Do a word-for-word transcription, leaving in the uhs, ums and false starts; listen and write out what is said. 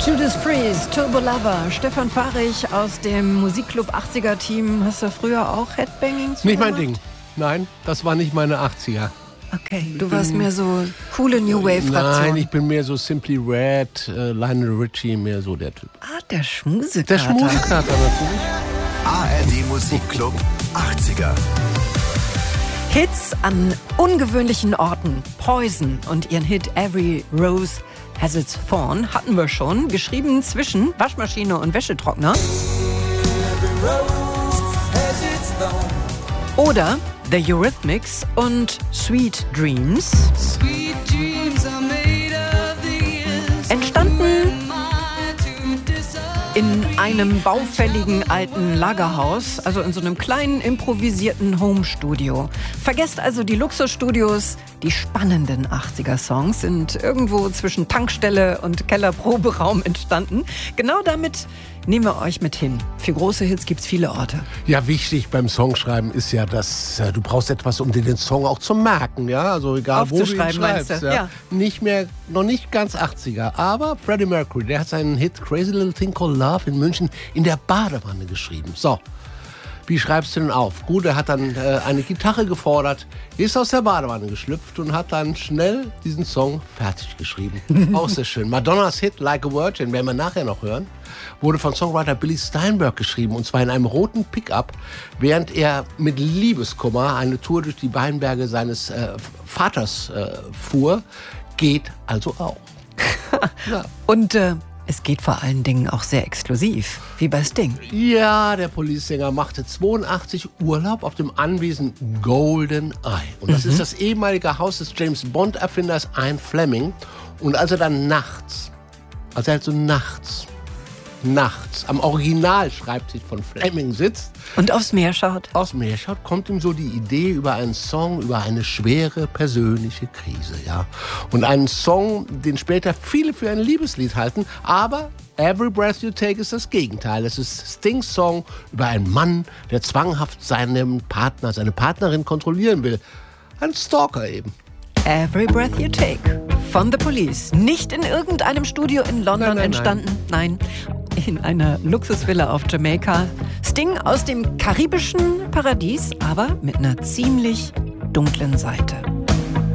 Judas Priest, Turbo Lover, Stefan Fahrich aus dem Musikclub achtziger-Team. Hast du früher auch Headbanging gemacht? Nicht mein Ding. Nein, das war nicht meine achtziger. Okay, du warst mehr so coole New Wave-Fraktion. Nein, ich bin mehr so Simply Red, äh, Lionel Richie, mehr so der Typ. Ah, der Schmusekater. Der Schmusekater natürlich. A R D Musikclub achtziger. Hits an ungewöhnlichen Orten. Poison und ihren Hit Every Rose Has Its Thorn hatten wir schon. Geschrieben zwischen Waschmaschine und Wäschetrockner. Oder The Eurythmics und Sweet Dreams. Entstanden in einem baufälligen alten Lagerhaus, also in so einem kleinen improvisierten Home-Studio. Vergesst also die Luxusstudios, die spannenden achtziger-Songs sind irgendwo zwischen Tankstelle und Kellerproberaum entstanden. Genau damit nehmen wir euch mit hin. Für große Hits gibt's viele Orte. Ja, wichtig beim Songschreiben ist ja, dass äh, du brauchst etwas, um dir den Song auch zu merken, ja, also egal wo du ihn schreibst, meinst du? ja. Ja. Nicht mehr, noch nicht ganz achtziger, aber Freddie Mercury, der hat seinen Hit Crazy Little Thing Called Love in München in der Badewanne geschrieben. So. Wie schreibst du denn auf? Gut, er hat dann äh, eine Gitarre gefordert, ist aus der Badewanne geschlüpft und hat dann schnell diesen Song fertig geschrieben. Auch sehr schön. Madonnas Hit Like a Virgin, werden wir nachher noch hören, wurde von Songwriter Billy Steinberg geschrieben, und zwar in einem roten Pickup, während er mit Liebeskummer eine Tour durch die Weinberge seines äh, Vaters äh, fuhr. Geht also auch. Ja. Und äh, es geht vor allen Dingen auch sehr exklusiv, wie bei Sting. Ja, der Police-Sänger machte zweiundachtzig Urlaub auf dem Anwesen Golden Eye. Und das mhm. ist das ehemalige Haus des James-Bond-Erfinders Ian Fleming. Und als er dann nachts, als er halt so nachts, nachts am Originalschreibtisch von Fleming sitzt und aufs Meer schaut, aufs Meer schaut, kommt ihm so die Idee über einen Song, über eine schwere persönliche Krise, ja. Und einen Song, den später viele für ein Liebeslied halten, aber Every Breath You Take ist das Gegenteil. Es ist Stings Song über einen Mann, der zwanghaft seinen Partner, seine Partnerin kontrollieren will. Ein Stalker eben. Every Breath You Take von The Police. Nicht in irgendeinem Studio in London nein, nein, entstanden. Nein. nein. In einer Luxusvilla auf Jamaika. Sting aus dem karibischen Paradies, aber mit einer ziemlich dunklen Seite.